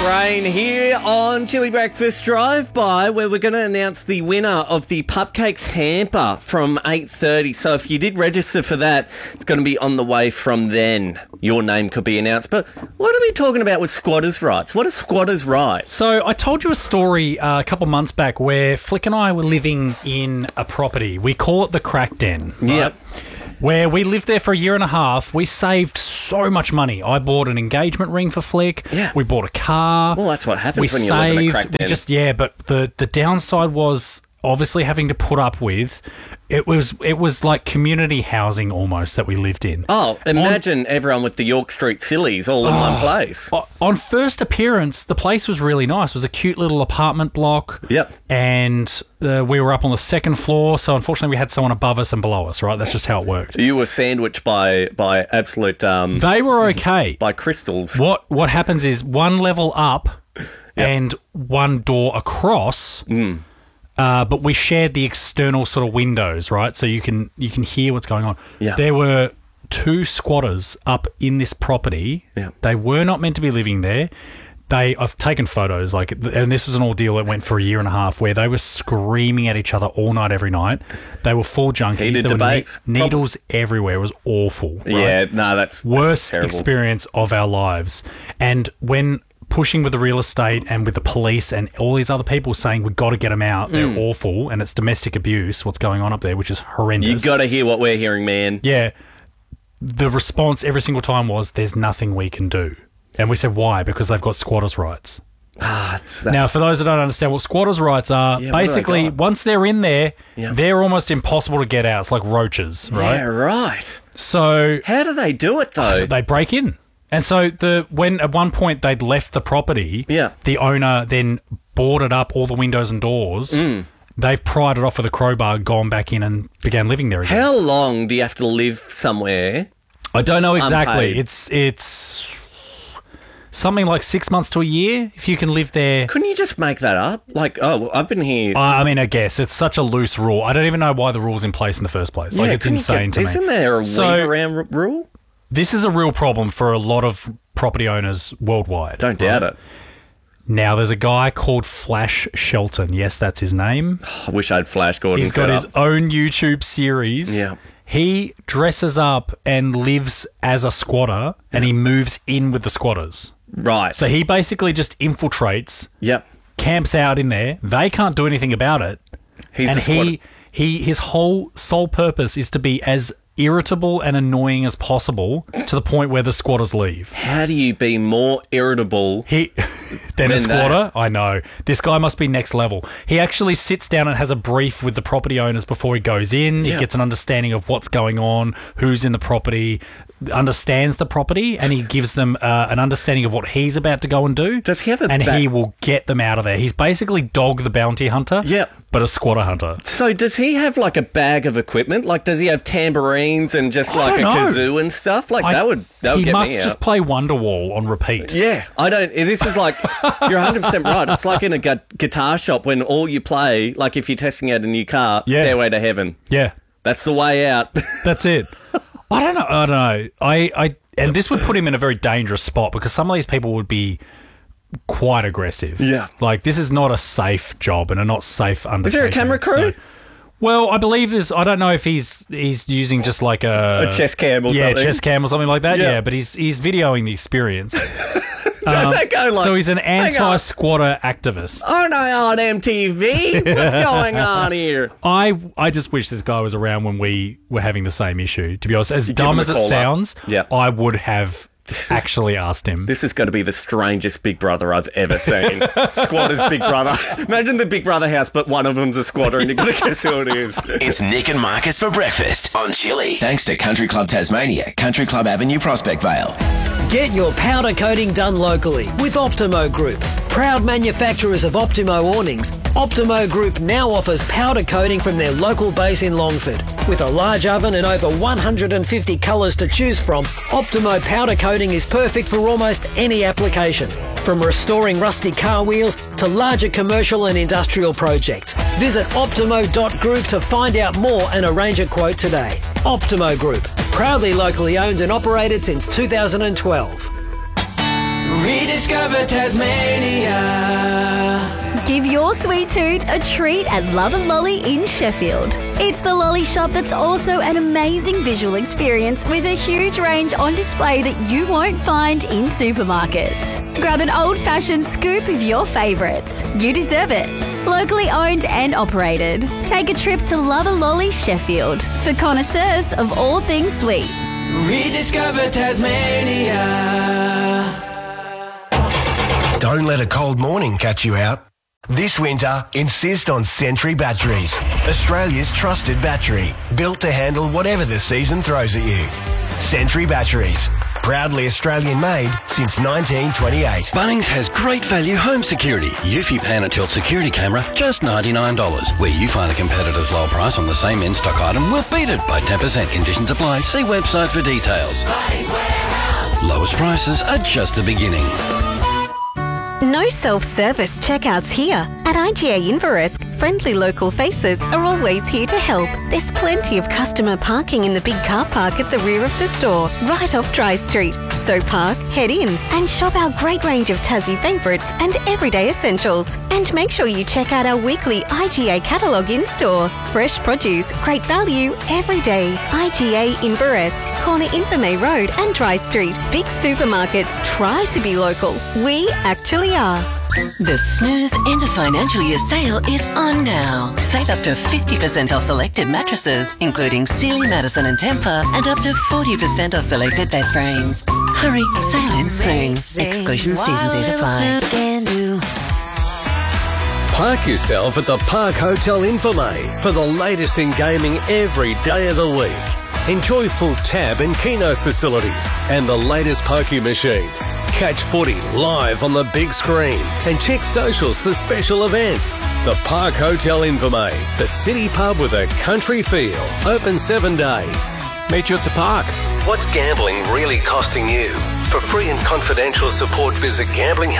Rain here on Chili Breakfast Drive By, where we're going to announce the winner of the Pupcakes hamper from 8:30. So if you did register for that, it's going to be on the way from then. Your name could be announced. But what are we talking about with squatters' rights? What are squatters' rights? So I told you a story a couple months back where Flick and I were living in a property. We call it the Crack Den. Right? Yep. Where we lived there for a year and a half. We saved so much money. I bought an engagement ring for Flick. Yeah. We bought a car. Well, that's what happens when you live in a crack den. But the downside was obviously having to put up with. It was like community housing almost that we lived in. Oh, imagine everyone with the York Street Sillies all in one place. On first appearance, the place was really nice. It was a cute little apartment block. Yep. And we were up on the second floor, so unfortunately we had someone above us and below us, right? That's just how it worked. You were sandwiched by absolute... they were okay. By crystals. What happens is one level up and one door across... but we shared the external sort of windows, right? So you can hear what's going on. Yeah. There were two squatters up in this property. Yeah. They were not meant to be living there. I've taken photos, and this was an ordeal that went for a year and a half, where they were screaming at each other all night, every night. They were full junkies. Heated there debates. were needles everywhere. It was awful. Right? Yeah, no, that's worst terrible. experience of our lives. And when pushing with the real estate and with the police and all these other people saying we've got to get them out, they're awful, and it's domestic abuse, what's going on up there, which is horrendous. You got to hear what we're hearing, man. Yeah. The response every single time was, there's nothing we can do. And we said, why? Because they've got squatters' rights. It's that. Now, for those that don't understand what squatters' rights are, basically, once they're in there, they're almost impossible to get out. It's like roaches, right? Yeah, right. So how do they do it, though? They break in. And so when at one point they'd left the property, the owner then boarded up all the windows and doors. They've pried it off with a crowbar, gone back in and began living there again. How long do you have to live somewhere? I don't know exactly. Unpaid? It's something like 6 months to a year if you can live there. Couldn't you just make that up? Like, I've been here. I mean, I guess it's such a loose rule. I don't even know why the rule's in place in the first place. Like, it's insane to me. Isn't there a weave around rule? This is a real problem for a lot of property owners worldwide. Don't doubt it. Now, there's a guy called Flash Shelton. Yes, that's his name. I wish I'd Flash Gordon. He's got his own YouTube series. Yeah. He dresses up and lives as a squatter, and he moves in with the squatters. Right. So he basically just infiltrates, camps out in there. They can't do anything about it. He's a squatter. His whole sole purpose is to be as irritable and annoying as possible to the point where the squatters leave. How do you be more irritable than a squatter? I know. This guy must be next level. He actually sits down and has a brief with the property owners before he goes in. He gets an understanding of what's going on, who's in the property, understands the property, and he gives them an understanding of what he's about to go and do. Does he have a he will get them out of there. He's basically Dog the Bounty Hunter. Yep. But a squatter hunter. So does he have like a bag of equipment? Like, does he have tambourines and just like a kazoo and stuff? Like, that would get me out. He must just play Wonderwall on repeat. Yeah, I don't. This is like, you're 100% right. It's like in a guitar shop when all you play, like if you're testing out a new car, Stairway to Heaven. Yeah. That's the way out. That's it. I don't know. And this would put him in a very dangerous spot because some of these people would be quite aggressive. Yeah. Like, this is not a safe job and a not safe undertaking. Is there a camera crew? Well, I believe there's... I don't know if he's using just like a chest cam or something. Yeah, chest cam or something like that. Yeah, but he's videoing the experience. Don't they go like... So he's an anti-squatter activist. Aren't I on MTV? What's going on here? I just wish this guy was around when we were having the same issue, to be honest. As dumb as it sounds, I would have actually asked him. This is going to be the strangest Big Brother I've ever seen. Squatter's Big Brother. Imagine the Big Brother house, but one of them's a squatter and you've got to guess who it is. It's Nick and Marcus for breakfast on Chili. Thanks to Country Club Tasmania, Country Club Avenue, Prospect Vale. Get your powder coating done locally with Optimo Group. Proud manufacturers of Optimo awnings, Optimo Group now offers powder coating from their local base in Longford. With a large oven and over 150 colours to choose from, Optimo powder coating is perfect for almost any application. From restoring rusty car wheels to larger commercial and industrial projects. Visit optimo.group to find out more and arrange a quote today. Optimo Group, proudly locally owned and operated since 2012. Rediscover Tasmania. Give your sweet tooth a treat at Love and Lolly in Sheffield. It's the lolly shop that's also an amazing visual experience with a huge range on display that you won't find in supermarkets. Grab an old-fashioned scoop of your favourites. You deserve it. Locally owned and operated. Take a trip to Love and Lolly Sheffield for connoisseurs of all things sweet. Rediscover Tasmania. Don't let a cold morning catch you out. This winter, insist on Sentry Batteries, Australia's trusted battery, built to handle whatever the season throws at you. Sentry Batteries, proudly Australian-made since 1928. Bunnings has great value home security. Eufy Pan and Tilt security camera, just $99. Where you find a competitor's low price on the same in-stock item, we'll beat it by 10%. Conditions apply. See website for details. Lowest prices are just the beginning. No self-service checkouts here. At IGA Inveresk, friendly local faces are always here to help. There's plenty of customer parking in the big car park at the rear of the store, right off Dry Street. So park, head in and shop our great range of Tassie favourites and everyday essentials. And make sure you check out our weekly IGA catalogue in-store. Fresh produce, great value, every day. IGA Inveresk, corner Infirmay Road and Dry Street. Big supermarkets try to be local. We actually are. The Snooze End of Financial Year sale is on now. Save up to 50% off selected mattresses, including Sealy, Madison and Tempur, and up to 40% off selected bed frames. Hurry, sale ends soon. Exclusions, T's and C's apply. Park yourself at the Park Hotel Infirmay for the latest in gaming every day of the week. Enjoy full tab and keno facilities and the latest pokie machines. Catch footy live on the big screen and check socials for special events. The Park Hotel Infirmay, the city pub with a country feel. Open 7 days. Meet you at the park. What's gambling really costing you? For free and confidential support, visit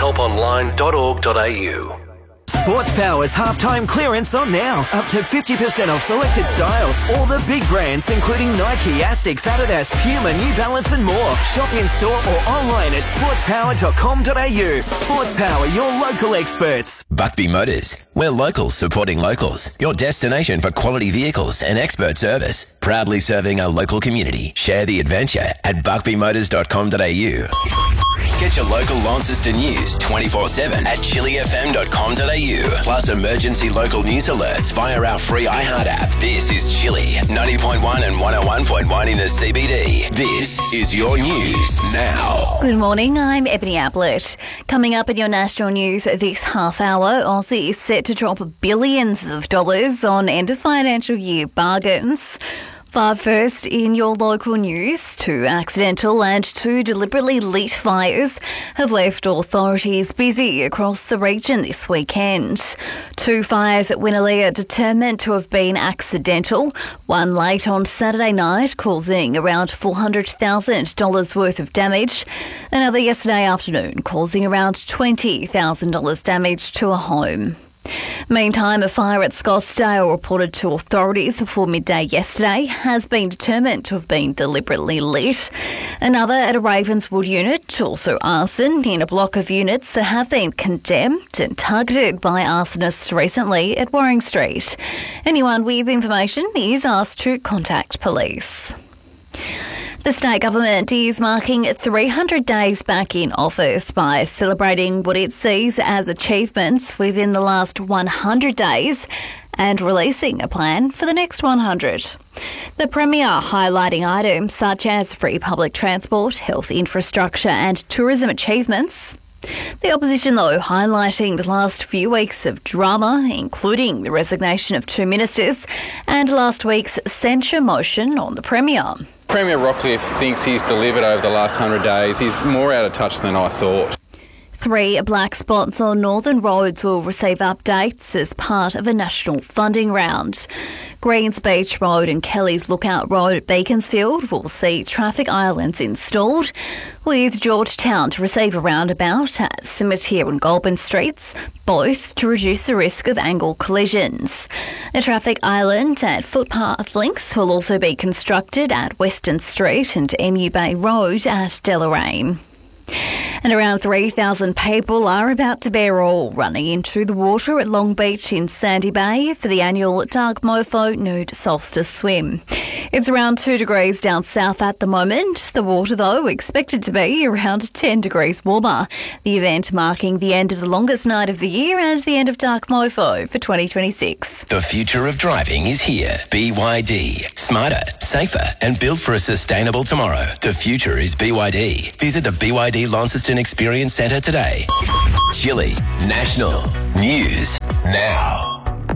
gamblinghelponline.org.au. Sports Power's halftime clearance on now. Up to 50% off selected styles. All the big brands including Nike, Asics, Adidas, Puma, New Balance and more. Shop in store or online at sportspower.com.au. Sports Power, your local experts. Buckby Motors. We're locals supporting locals. Your destination for quality vehicles and expert service. Proudly serving our local community. Share the adventure at buckbymotors.com.au. Get your local Launceston news 24/7 at chilifm.com.au. Plus emergency local news alerts via our free iHeart app. This is Chili, 90.1 and 101.1 in the CBD. This is your news now. Good morning, I'm Ebony Ablett. Coming up in your national news this half hour, Aussie is set to drop billions of dollars on end of financial year bargains. But first, in your local news, 2 accidental and 2 deliberately lit fires have left authorities busy across the region this weekend. 2 fires at Winnerlee are determined to have been accidental, one late on Saturday night causing around $400,000 worth of damage, another yesterday afternoon causing around $20,000 damage to a home. Meantime, a fire at Scottsdale reported to authorities before midday yesterday has been determined to have been deliberately lit. Another at a Ravenswood unit, also arson in a block of units that have been condemned and targeted by arsonists recently at Waring Street. Anyone with information is asked to contact police. The state government is marking 300 days back in office by celebrating what it sees as achievements within the last 100 days and releasing a plan for the next 100. The Premier highlighting items such as free public transport, health infrastructure and tourism achievements. The opposition, though, highlighting the last few weeks of drama, including the resignation of 2 ministers and last week's censure motion on the Premier. Premier Rockcliffe thinks he's delivered over the last 100 days. He's more out of touch than I thought. 3 black spots on northern roads will receive updates as part of a national funding round. Greens Beach Road and Kelly's Lookout Road at Beaconsfield will see traffic islands installed, with Georgetown to receive a roundabout at Scimitar and Goulburn Streets, both to reduce the risk of angle collisions. A traffic island at footpath links will also be constructed at Western Street and Emu Bay Road at Deloraine. And around 3,000 people are about to bear all running into the water at Long Beach in Sandy Bay for the annual Dark Mofo Nude Solstice Swim. It's around 2 degrees down south at the moment. The water, though, expected to be around 10 degrees warmer. The event marking the end of the longest night of the year and the end of Dark Mofo for 2026. The future of driving is here. BYD. Smarter, safer, and built for a sustainable tomorrow. The future is BYD. Visit the BYD Launceston Experience Centre today. Chile National News now.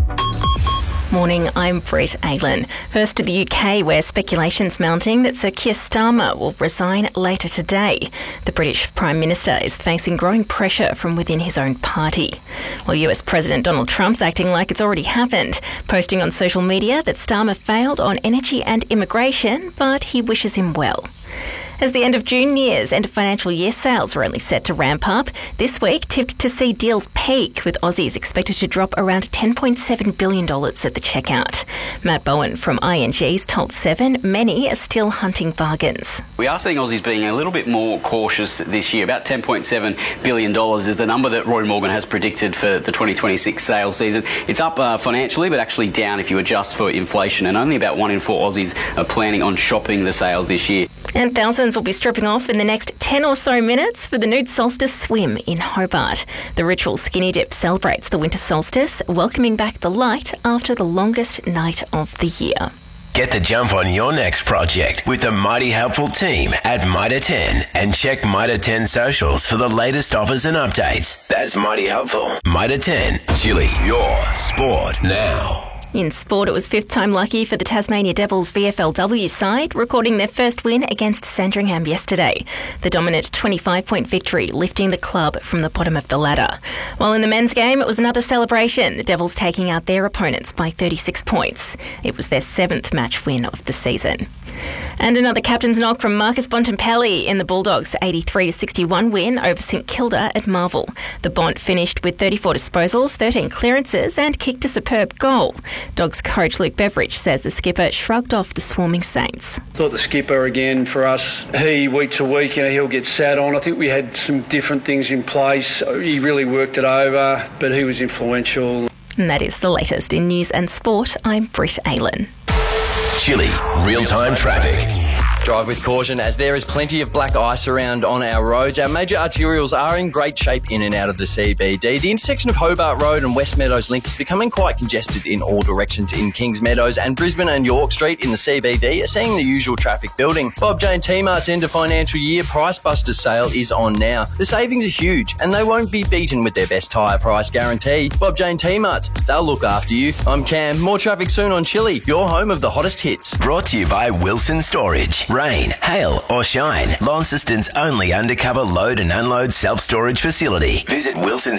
Morning, I'm Brett Aylan. First to the UK, where speculation's mounting that Sir Keir Starmer will resign later today. The British Prime Minister is facing growing pressure from within his own party. While US President Donald Trump's acting like it's already happened, posting on social media that Starmer failed on energy and immigration, but he wishes him well. As the end of June nears, end of financial year sales are only set to ramp up. This week tipped to see deals peak, with Aussies expected to drop around $10.7 billion at the checkout. Matt Bowen from ING's told Seven many are still hunting bargains. We are seeing Aussies being a little bit more cautious this year. About $10.7 billion is the number that Roy Morgan has predicted for the 2026 sales season. It's up financially, but actually down if you adjust for inflation, and only about 1 in 4 Aussies are planning on shopping the sales this year. And thousands will be stripping off in the next 10 or so minutes for the Nude Solstice Swim in Hobart. The ritual skinny dip celebrates the winter solstice, welcoming back the light after the longest night of the year. Get the jump on your next project with the mighty helpful team at Mitre 10 and check Mitre 10 socials for the latest offers and updates. That's mighty helpful. Mitre 10, Chile, your sport now. In sport, it was fifth time lucky for the Tasmania Devils VFLW side, recording their first win against Sandringham yesterday. The dominant 25-point victory lifting the club from the bottom of the ladder. While in the men's game, it was another celebration, the Devils taking out their opponents by 36 points. It was their 7th match win of the season. And another captain's knock from Marcus Bontempelli in the Bulldogs' 83-61 win over St Kilda at Marvel. The Bont finished with 34 disposals, 13 clearances and kicked a superb goal. Dogs coach Luke Beveridge says the skipper shrugged off the swarming Saints. Thought the skipper again for us, he week to week, he'll get sat on. I think we had some different things in place. He really worked it over, but he was influential. And that is the latest in news and sport. I'm Brett Aylan. Chile real-time traffic. Drive with caution as there is plenty of black ice around on our roads. Our major arterials are in great shape in and out of the CBD. The intersection of Hobart Road and West Meadows Link is becoming quite congested in all directions in Kings Meadows, and Brisbane and York Street in the CBD are seeing the usual traffic building. Bob Jane T-Mart's end of financial year Price Busters sale is on now. The savings are huge and they won't be beaten with their best tyre price guarantee. Bob Jane T-Mart's, they'll look after you. I'm Cam. More traffic soon on Chile, your home of the hottest hits. Brought to you by Wilson Storage. Rain, hail or shine, Launceston's only undercover load and unload self-storage facility. Visit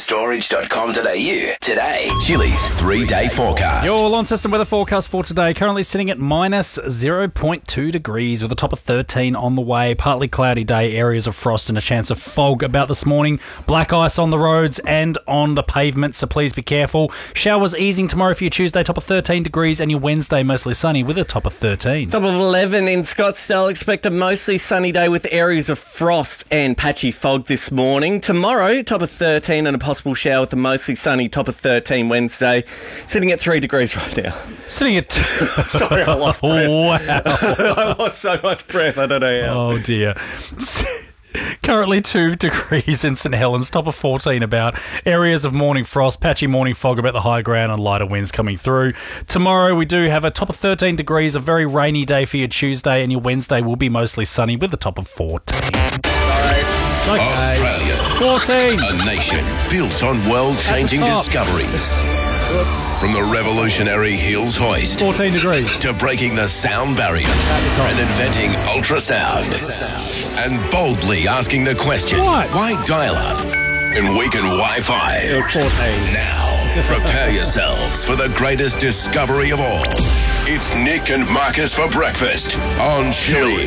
wilsonstorage.com.au today. Chile's 3-day forecast. Your Launceston weather forecast for today, currently sitting at minus 0.2 degrees with a top of 13 on the way. Partly cloudy day, areas of frost and a chance of fog about this morning. Black ice on the roads and on the pavement, so please be careful. Showers easing tomorrow for your Tuesday, top of 13 degrees, and your Wednesday mostly sunny with a top of 13. Top of 11 in Scottsdale. Expect a mostly sunny day with areas of frost and patchy fog this morning. Tomorrow, top of 13 and a possible shower with a mostly sunny top of 13 Wednesday. Sitting at 3 degrees right now. Sitting at... Sorry, I lost breath. Wow. I lost so much breath, I don't know how. Oh, dear. Currently 2 degrees in St Helens, top of 14 about. Areas of morning frost, patchy morning fog about the high ground and lighter winds coming through. Tomorrow we do have a top of 13 degrees, a very rainy day for your Tuesday, and your Wednesday will be mostly sunny with a top of 14. Australia. 14. A nation built on world-changing discoveries. From the revolutionary Hills hoist 14 degrees to breaking the sound barrier and inventing ultrasound and boldly asking the question, why dial up and weaken Wi-Fi? It was 14. Now, prepare yourselves for the greatest discovery of all. It's Nick and Marcus for breakfast on Chili.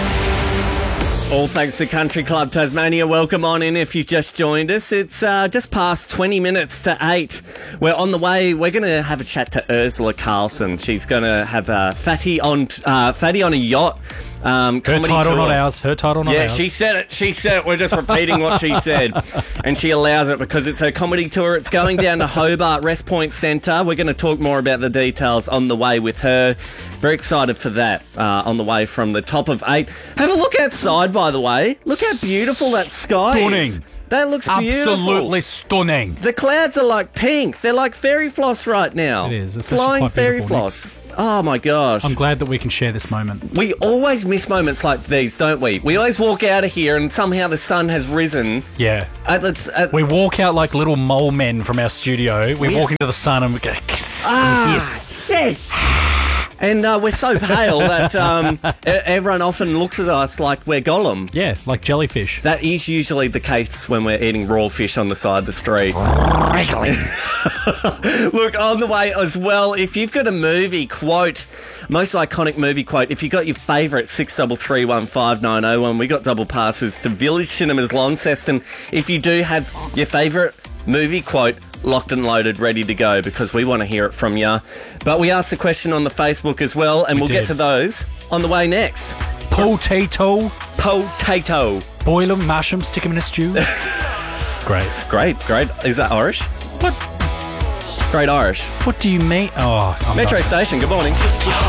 All thanks to Country Club Tasmania. Welcome on in if you've just joined us. It's just past 20 minutes to 8. We're on the way. We're going to have a chat to Ursula Carlson. She's going to have Fatty on a yacht Her title, not ours. Her title, not ours. Yeah, she said it. She said it. We're just repeating what she said. And she allows it because it's her comedy tour. It's going down to Hobart Rest Point Centre. We're going to talk more about the details on the way with her. Very excited for that on the way from the top of 8. Have a look outside, by the way. Look how beautiful that sky is. That looks beautiful. Absolutely stunning. The clouds are like pink. They're like fairy floss right now. It is. It's flying quite fairy beautiful, floss. Oh, my gosh. I'm glad that we can share this moment. We always miss moments like these, don't we? We always walk out of here and somehow the sun has risen. Yeah. We walk out like little mole men from our studio. We walk into the sun and we go, yes. And we're so pale that everyone often looks at us like we're Gollum. Yeah, like jellyfish. That is usually the case when we're eating raw fish on the side of the street. Look, on the way as well, if you've got a movie quote, most iconic movie quote, if you've got your favourite 63315901, we got double passes to Village Cinemas Launceston. If you do have your favourite movie quote, locked and loaded, ready to go, because we want to hear it from you. But we asked the question on the Facebook as well, and we'll get to those on the way next. Potato. Boil them, mash them, stick them in a stew. Great. Is that Irish? What? Great Irish. What do you mean? Oh, Metro Station, good morning.